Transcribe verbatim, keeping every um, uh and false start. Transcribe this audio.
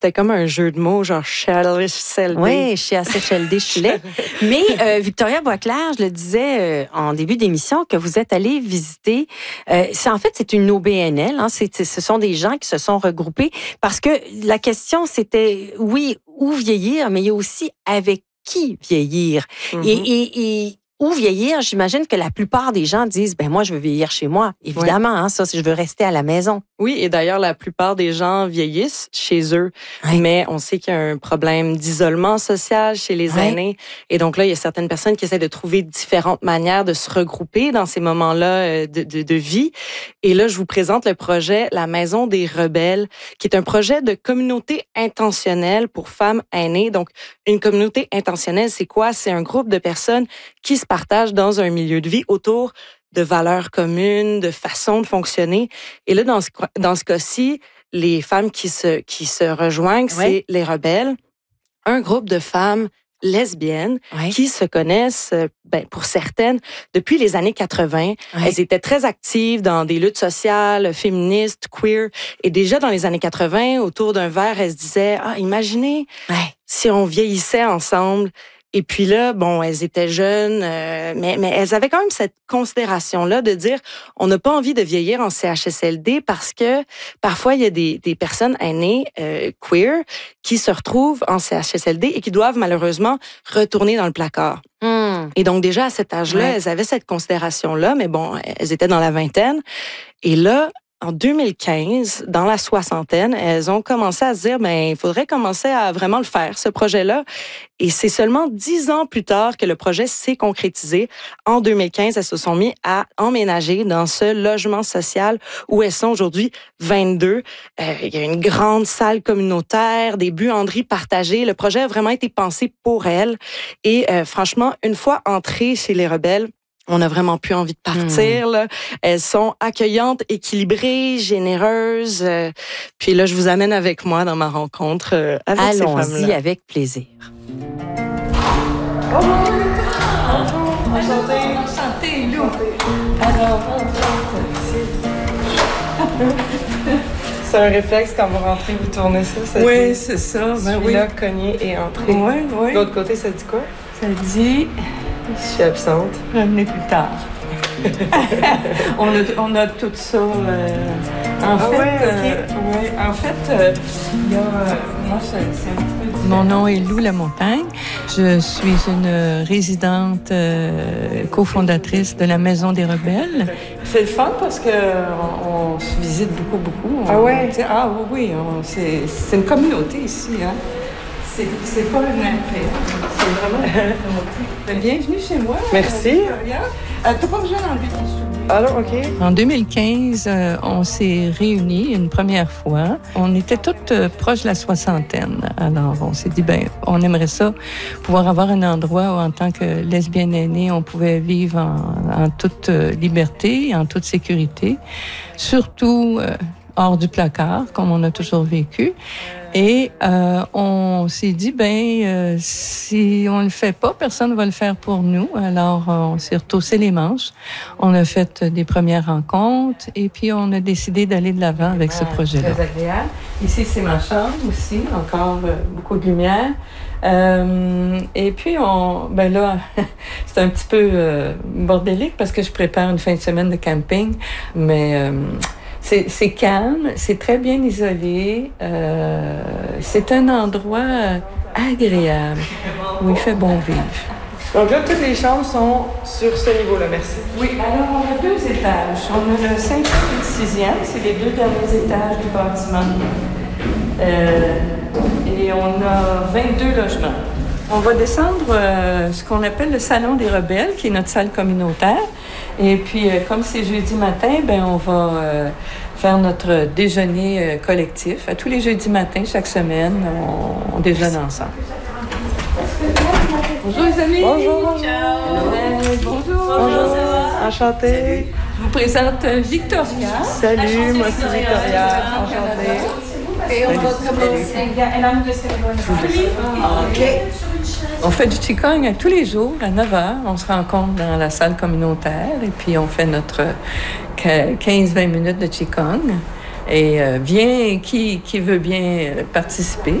C'était comme un jeu de mots, genre Shell, Shell. Oui, je suis assez Shell, Chile. Mais euh, Victoria Boisclair, je le disais euh, en début d'émission, que vous êtes allée visiter. Euh, c'est, en fait, c'est une O B N L. Hein, c'est, ce sont des gens qui se sont regroupés parce que la question, c'était, oui, où vieillir, mais il y a aussi avec qui vieillir. Mm-hmm. Et, et, et où vieillir, j'imagine que la plupart des gens disent, ben moi, je veux vieillir chez moi. Évidemment, ouais. hein, ça, je veux rester à la maison. Oui, et d'ailleurs, la plupart des gens vieillissent chez eux, ouais. mais on sait qu'il y a un problème d'isolement social chez les ouais. aînés. Et donc là, il y a certaines personnes qui essaient de trouver différentes manières de se regrouper dans ces moments-là de, de, de vie. Et là, je vous présente le projet La Maison des Rebelles, qui est un projet de communauté intentionnelle pour femmes aînées. Donc, une communauté intentionnelle, c'est quoi? C'est un groupe de personnes qui se partagent dans un milieu de vie autour de valeurs communes, de façons de fonctionner. Et là, dans ce, dans ce cas-ci, les femmes qui se, qui se rejoignent, oui. c'est les rebelles, un groupe de femmes lesbiennes oui. qui se connaissent, ben, pour certaines, depuis les années quatre-vingts. Oui. Elles étaient très actives dans des luttes sociales, féministes, queer. Et déjà dans les années quatre-vingts, autour d'un verre, elles se disaient, ah, imaginez oui. si on vieillissait ensemble. Et puis là, bon, elles étaient jeunes, euh, mais, mais elles avaient quand même cette considération-là de dire, on n'a pas envie de vieillir en C H S L D parce que parfois, il y a des, des personnes aînées euh, queer qui se retrouvent en C H S L D et qui doivent malheureusement retourner dans le placard. Mm. Et donc déjà, à cet âge-là, ouais. elles avaient cette considération-là, mais bon, elles étaient dans la vingtaine. Et là, en deux mille quinze, dans la soixantaine, elles ont commencé à se dire, ben, il faudrait commencer à vraiment le faire, ce projet-là. Et c'est seulement dix ans plus tard que le projet s'est concrétisé. En deux mille quinze, elles se sont mis à emménager dans ce logement social où elles sont aujourd'hui vingt-deux. Euh, il y a une grande salle communautaire, des buanderies partagées. Le projet a vraiment été pensé pour elles. Et euh, franchement, une fois entrées chez les rebelles, on n'a vraiment plus envie de partir. Mmh. Là. Elles sont accueillantes, équilibrées, généreuses. Euh, puis là, je vous amène avec moi dans ma rencontre euh, avec Allons-y ces femmes-là. Allons-y avec plaisir. Bonjour! Bonjour! Enchantée! Enchantée, Lou! Alors, c'est un réflexe quand vous rentrez, vous tournez ça. ça oui, dit, c'est ça. Ben oui. Là, cogner et entrer. Oui, oui. De l'autre côté, ça dit quoi? Ça dit... Je suis absente. Revenez plus tard. on, a, on a tout ça. Euh, en, ah fait, ouais, okay. euh, ouais, en fait, euh, il y a, euh, moi, c'est, c'est un peu différent. Mon nom est Lou Lamontagne. Je suis une résidente euh, cofondatrice de la Maison des Rebelles. C'est le fun parce qu'on on se visite beaucoup, beaucoup. On, ah ouais? Ah oui, oui. On, c'est, c'est une communauté ici, hein. C'est, c'est pas une impréhension, c'est vraiment une bienvenue chez moi. Merci. Euh, t'as pas besoin d'enlever ton soulier. Alors, OK. En deux mille quinze, euh, on s'est réunis une première fois. On était toutes euh, proches de la soixantaine. Alors, on s'est dit, ben, on aimerait ça, pouvoir avoir un endroit où, en tant que lesbienne aînée, on pouvait vivre en, en toute euh, liberté, en toute sécurité. Surtout... Euh, hors du placard, comme on a toujours vécu. Et euh, on s'est dit, ben euh, si on le fait pas, personne ne va le faire pour nous. Alors, on s'est retroussé les manches. On a fait des premières rencontres et puis on a décidé d'aller de l'avant avec ce projet-là. Très agréable. Ici, c'est ma chambre aussi, encore euh, beaucoup de lumière. Euh, et puis, on, ben là, c'est un petit peu euh, bordélique parce que je prépare une fin de semaine de camping, mais... Euh, C'est, c'est calme, c'est très bien isolé. Euh, c'est un endroit agréable où il fait bon vivre. Donc là, toutes les chambres sont sur ce niveau-là, merci. Oui, alors on a deux étages. On a le cinquième et le sixième, c'est les deux derniers étages du bâtiment. Euh, et on a vingt-deux logements. On va descendre euh, ce qu'on appelle le Salon des Rebelles, qui est notre salle communautaire. Et puis, euh, comme c'est jeudi matin, ben on va euh, faire notre déjeuner euh, collectif. À tous les jeudis matins, chaque semaine, on, on déjeune ensemble. Bonjour les amis! Bonjour! Euh, bonjour! Bonjour! Enchantée! Je vous présente Victoria. Salut, moi c'est Victoria. Enchantée. Et on va commencer. OK. On fait du Qigong tous les jours à neuf heures. On se rencontre dans la salle communautaire et puis on fait notre quinze à vingt minutes de Qigong. Et euh, viens, qui, qui veut bien participer.